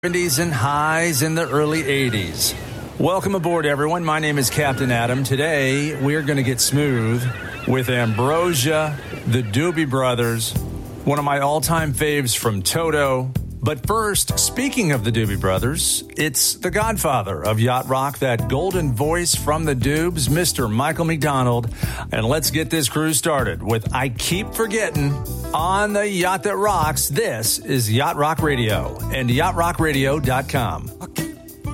70s and highs in the early 80s. Welcome aboard, everyone. My name is Captain Adam. Today, we're going to get smooth with Ambrosia, the Doobie Brothers, one of my all-time faves from Toto. But first, speaking of the Doobie Brothers, it's the godfather of yacht rock, that golden voice from the Doobs, Mr. Michael McDonald. And let's get this cruise started with I Keep Forgetting on the Yacht That Rocks. This is Yacht Rock Radio and yachtrockradio.com.